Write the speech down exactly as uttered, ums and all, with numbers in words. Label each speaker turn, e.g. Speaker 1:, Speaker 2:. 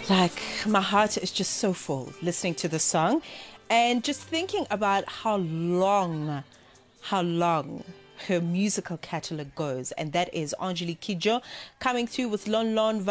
Speaker 1: Like, my heart is just so full listening to the song and just thinking about how long, how long her musical catalog goes. And that is Angelique Kidjo coming through with Lon Lon